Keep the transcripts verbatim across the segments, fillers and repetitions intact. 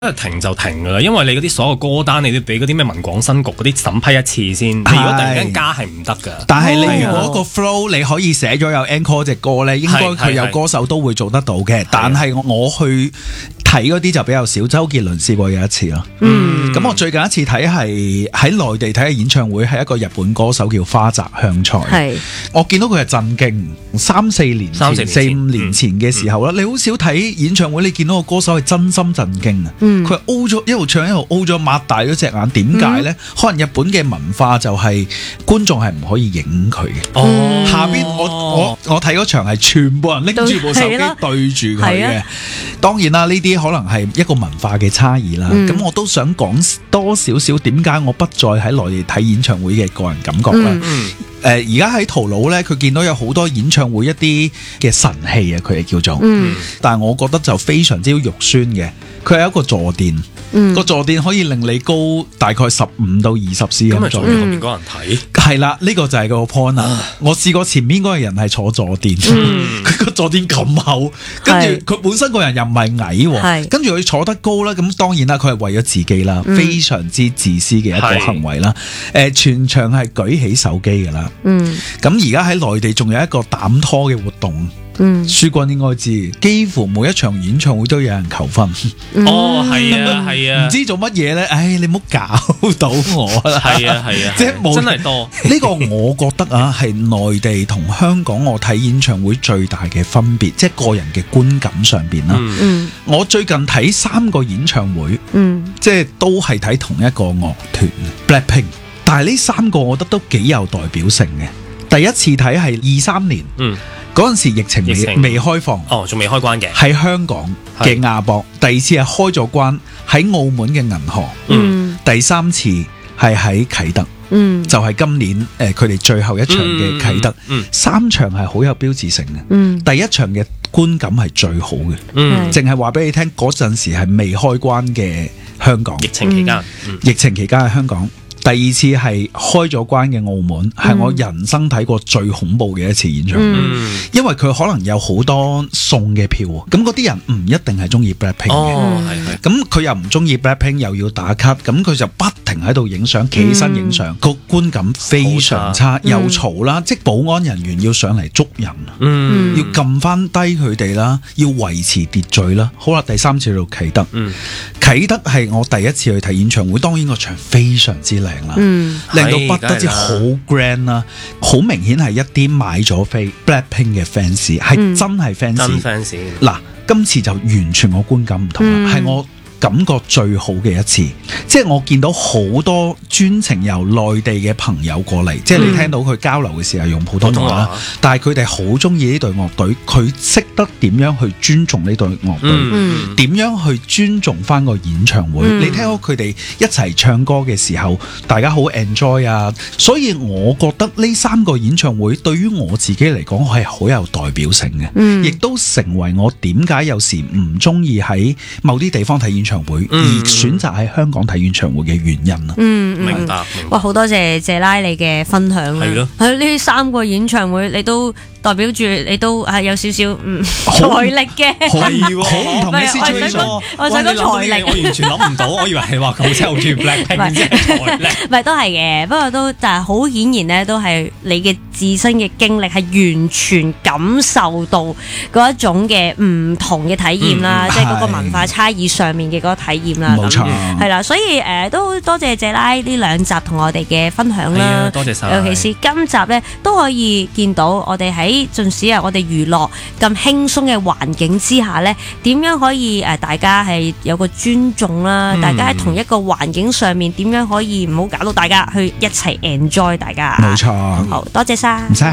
停就停噶啦，因為你嗰啲所有歌單你都俾嗰啲咩文廣新局嗰啲審批一次先，你如果突然間加係唔得噶。 但係你如果個 flow 你可以寫咗有 encore 隻歌咧，應該佢有歌手都會做得到嘅。但係我去睇嗰啲就比較少，周杰倫試過有一次咯。嗯，咁我最近一次睇係喺內地睇嘅演唱會，係一個日本歌手叫花澤香菜。係，我見到佢係震驚，三四年前、四五年前嘅時候啦，你好少睇演唱會，你見到個歌手係真心震驚啊！佢 O 咗一路唱一路 O 咗，擘大咗隻眼，點解呢？可能日本嘅文化就係觀眾係唔可以影佢嘅。哦，下邊我我我睇嗰場係全部人拎住部手機對住佢嘅。當然啦，呢啲可能係一個文化嘅差異啦。咁、嗯、我都想講多少少點解我不再喺內地睇演唱會嘅個人感覺啦。誒而家喺淘寶咧，佢見到有好多演唱會一啲嘅神器啊，佢哋叫做。嗯、但係我覺得就非常之肉酸嘅。佢係一個坐墊，個、嗯、坐墊可以令你高大概十五到二十 cm 咁咪坐喺後面嗰人睇。係啦，呢、呢個就係個 point 啦。啊、我試過前面嗰個人係坐坐墊，佢個、嗯、坐墊咁厚，跟住佢本身個人又唔係矮，跟住佢坐得高啦。咁當然啦，佢係為咗自己啦，嗯、非常之自私嘅一個行為啦。誒、呃，全場係舉起手機噶啦。嗯，咁而家喺內地仲有一個膽拖嘅活動。嗯，書君應該知，幾乎每一場演唱會都有人求婚。 哦，係啊，係啊， 唔知做乜嘢咧？唉，你唔好搞到我啦。係啊，係啊，即係真係多。呢個我覺得啊，係內地同香港我睇演唱會最大嘅分別，即係個人嘅觀感上邊啦。嗯，我最近睇三個演唱會，嗯，即係都係睇同一個樂團 Blackpink， 但係呢三個我覺得都幾有代表性嘅。第一次睇係二三年，嗯。嗰陣時疫情未疫情未開放， 哦，仲未開關嘅， 喺香港嘅亞博。第二次係開咗關喺澳門嘅銀河，嗯，第三次係喺啟德，嗯，就係今年誒佢哋最後一場嘅啟德，嗯，嗯三場係好有標誌性嘅，嗯，第一場嘅觀感係最好嘅，嗯，淨係話俾你聽嗰陣時係未開關嘅香港， 疫情期間， 嗯、疫情期間喺香港。第二次係開咗關嘅澳門，係、嗯、我人生睇過最恐怖嘅一次演唱會，嗯、因為佢可能有好多送嘅票，咁嗰啲人唔一定係中意 Blackpink 嘅，哦，咁佢又唔中意 Blackpink，又要打卡，咁佢就不停喺度影相，企起身影相，個、嗯、觀感非常差，嗯、又嘈啦，即保安人員要上嚟捉人，嗯、要撳翻低佢哋啦，要維持秩序啦。好啦，第三次去到啟德，嗯、啟德係我第一次去睇演唱會，當然個場非常之靚。嗯，靚到不得之好 grand 啦，好明顯係一啲買咗飛 Blackpink 嘅 fans， 係真係 fans，真 fans。嗱，今次就完全我觀感唔同啦，係、嗯、我感覺最好嘅一次，即係我見到好多專程由內地嘅朋友過嚟，嗯、即係你聽到佢交流嘅時候用普通話，嗯、但係佢哋好中意呢隊樂隊，佢識得點樣去尊重呢隊樂隊，點、嗯、樣去尊重翻個演唱會。嗯、你聽到佢哋一齊唱歌嘅時候，大家好 enjoy 啊！所以我覺得呢三個演唱會對於我自己嚟講係好有代表性嘅，亦、嗯、都成為我點解有時唔中意喺某啲地方睇演唱會。唱會而選擇喺香港睇演唱會嘅原因啊， 嗯， 明白，明白。 哇，好多謝謝拉你嘅分享啦，係咯，喺呢三個演唱會你都代表住你都係有少少嗯財力嘅， 係好唔同嘅 situation。我想講財力， 我完全諗唔到，我以為係話佢真係好中意 Blackpink 即係財力， 唔係都係嘅，不過都但係好顯然咧，都係你嘅自身嘅經歷係完全感受到嗰一種嘅唔同嘅體驗啦，即係嗰個文化差異上面嘅嗰個體驗啦， 冇錯， 係啦，所以誒都多謝謝拉呢兩集同我哋嘅分享啦， 多謝晒， 尤其是今集咧都可以見到我哋喺縱使啊我哋娛樂咁輕鬆嘅環境之下咧，點樣可以誒大家係有個尊重啦，大家喺同一個環境上面點樣可以唔好搞到大家去一齊 enjoy 大家， 冇錯， 好多謝晒， 唔使。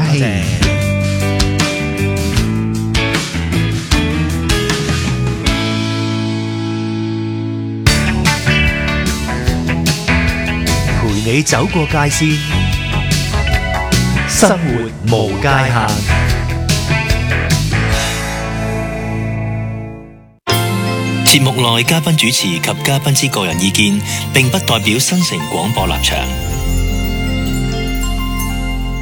你走過界線，生活無界限。節目內嘉賓主持及嘉賓之個人意見，並不代表新城廣播立場。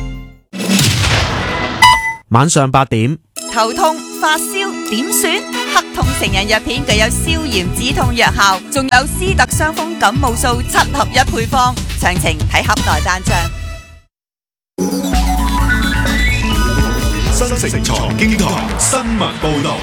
晚上八點， 頭痛發燒點算？ 黑痛成人藥片，具有消炎止痛藥效，仲有斯特傷風感冒素七合一配方。詳情睇盒內單張。 新城財經台新聞報道。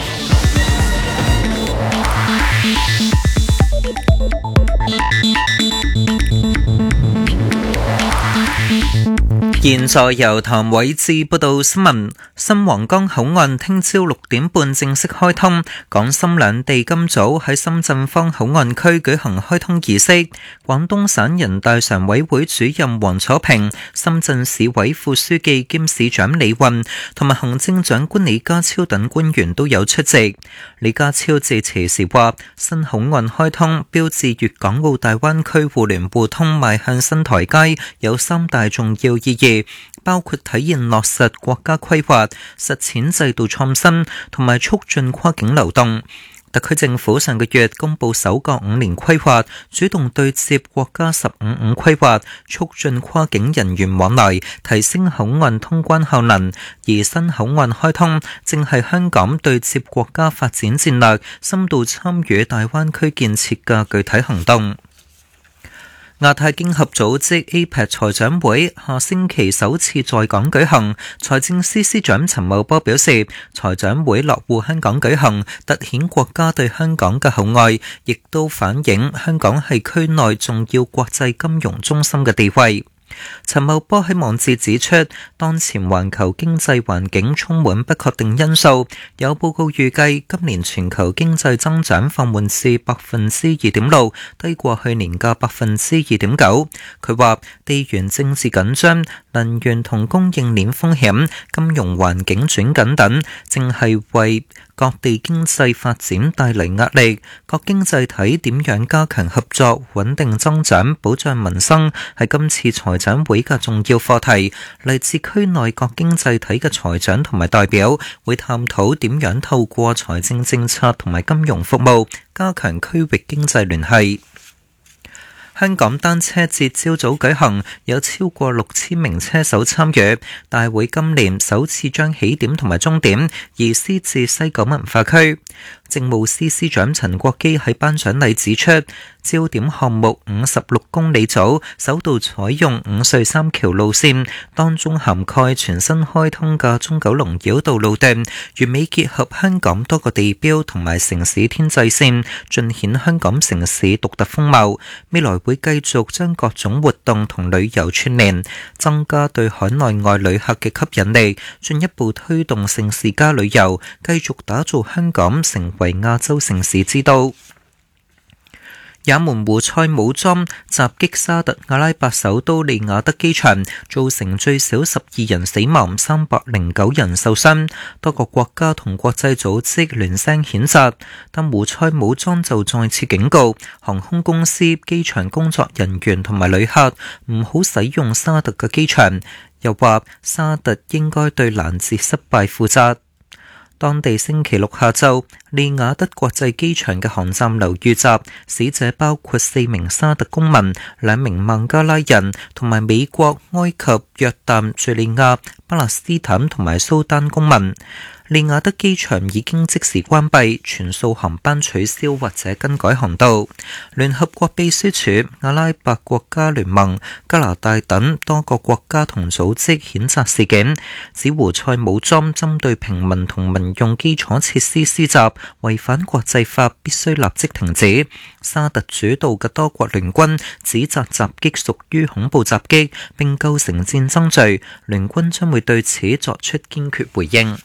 現在由譚偉志報道新聞。新皇崗口岸聽朝六點半正式開通，港深兩地今早喺深圳方口岸區舉行開通儀式。廣東省人大常委會主任黃楚平、深圳市委副書記兼市長李運同埋行政長官李家超等官員都有出席。李家超致辭時話：新口岸開通標誌粵港澳大灣區互聯互通邁向新台階，有三大重要意義，包括體現落實國家規劃、實踐制度創新同埋促進跨境流動。特區政府上個月公布首個五年規劃，主動對接國家十五五規劃，促進跨境人員往來，提升口岸通關效能。而新口岸開通，正係香港對接國家發展戰略、深度參與大灣區建設嘅具體行動。亞太經合組織 A P E C 財長會下星期首次在港舉行，財政司司長陳茂波表示，財長會落戶香港舉行，凸顯國家對香港嘅厚愛，亦都反映香港係區內重要國際金融中心嘅地位。陳茂波喺網誌指出，當前環球經濟環境充滿不確定因素，有報告預計今年全球經濟增長放緩至百分之二點六，低過去年嘅百分之二點九。佢話地緣政治緊張、能源同供應鏈風險、金融環境轉緊等，正係為各地經濟發展帶嚟壓力。各經濟體點樣加強合作、穩定增長、保障民生，係今次財長會嘅重要課題。嚟自區內各經濟體嘅財長同埋代表會探討點樣透過財政政策同埋金融服務加強區域經濟聯繫。香港單車節朝早舉行，有超過六千名車手參與。大會今年首次將起點同埋終點移師至西九文化區。政務司司長陳國基喺頒獎禮指出，焦點項目五十六公里組首度採用五隧三橋路線，當中涵蓋全新開通嘅中九龍繞道路段，完美結合香港多個地標同埋城市天際線，盡顯香港城市獨特風貌。未來會繼續將各種活動同旅遊串聯，增加對海內外旅客嘅吸引力，進一步推動盛事加旅遊，繼續打造香港成為亞洲城市之都。也門胡塞武裝襲擊沙特阿拉伯首都利雅得機場，造成最少十二人死亡、三百零九人受傷。多個國家同國際組織聯聲譴責，但胡塞武裝就再次警告航空公司、機場工作人員同埋旅客唔好使用沙特嘅機場，又話沙特應該對攔截失敗負責。當地星期六下晝，利雅得國際機場嘅航站樓遇襲，死者包括四名沙特公民、兩名孟加拉人，同埋美國、埃及、約旦、敘利亞、巴勒斯坦同埋蘇丹公民。利雅得機場已經即時關閉，全數航班取消或者更改航道。聯合國秘書處、阿拉伯國家聯盟、加拿大等多個國家同組織譴責事件，指胡塞武裝針對平民同民用基礎設施施襲，違反國際法，必須立即停止。沙特主導嘅多國聯軍指責襲擊屬於恐怖襲擊，並構成戰爭罪，聯軍將會對此作出堅決回應。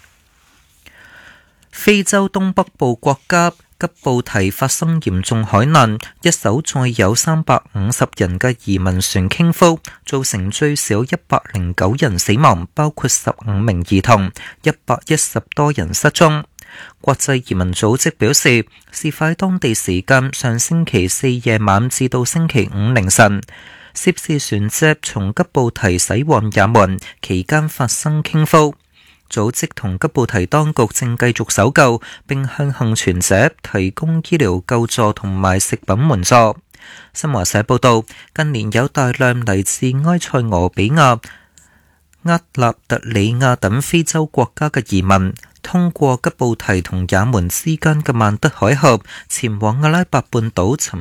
非洲東北部國家吉布提發生嚴重海難，一艘載有三百五十人嘅移民船傾覆，造成最少一百零九人死亡，包括十五名兒童，一百一十多人失蹤。國際移民組織表示，事發當地時間上星期四夜晚至到星期五凌晨，涉事船隻從吉布提駛往也門期間發生傾覆。組織同吉布提當局正繼續搜救，並向幸存者提供醫療救助同埋食品援助。新華社報道，近年有大量嚟自埃塞俄比亞、 厄立特里亞等非洲國家嘅移民，通過吉布提同也門之間嘅曼德海峽，前往阿拉伯半島尋